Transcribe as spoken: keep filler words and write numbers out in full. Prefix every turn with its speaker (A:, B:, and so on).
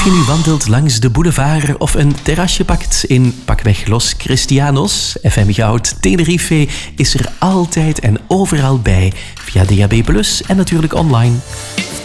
A: Of je nu wandelt langs de boulevard of een terrasje pakt in pakweg Los Cristianos, F M Goud, Tenerife is er altijd en overal bij via D A B plus, en natuurlijk online.